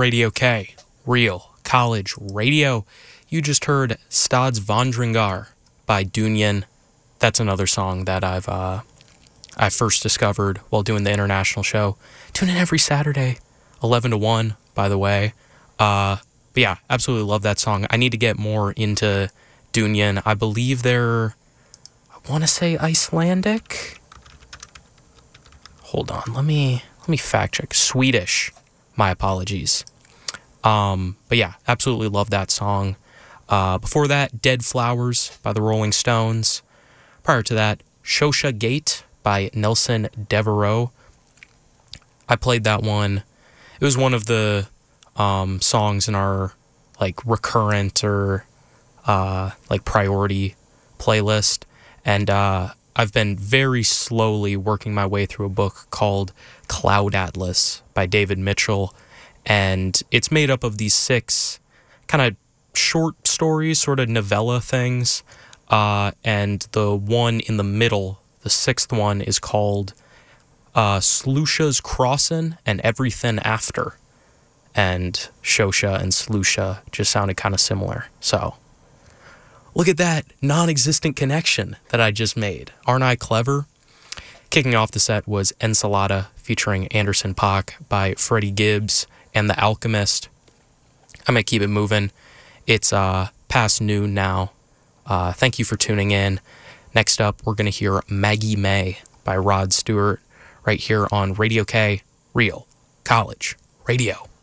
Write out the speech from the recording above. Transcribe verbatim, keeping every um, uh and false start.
Radio K, Real College Radio. You just heard Stadsvandringar by Dunyan. That's another song that I've uh, I first discovered while doing the international show. Tune in every Saturday, eleven to one, by the way. Uh, but yeah, absolutely love that song. I need to get more into Dunyan. I believe they're, I want to say Icelandic. Hold on, let me let me fact check. Swedish. My apologies. Um, but yeah, absolutely love that song. Uh, before that, Dead Flowers by the Rolling Stones. Prior to that, Shosha Gate by Nelson Devereaux. I played that one. It was one of the um, songs in our like recurrent or uh, like priority playlist. And uh, I've been very slowly working my way through a book called Cloud Atlas by David Mitchell. And it's made up of these six kind of short stories, sort of novella things. Uh, and the one in the middle, the sixth one, is called uh, Slusha's Crossin' and Everything After. And Shosha and Slusha just sounded kind of similar. So look at that non-existent connection that I just made. Aren't I clever? Kicking off the set was Ensalada featuring Anderson .Paak by Freddie Gibbs and The Alchemist. I'm going to keep it moving. It's uh, past noon now. Uh, thank you for tuning in. Next up, we're going to hear Maggie May by Rod Stewart right here on Radio K, Real College Radio.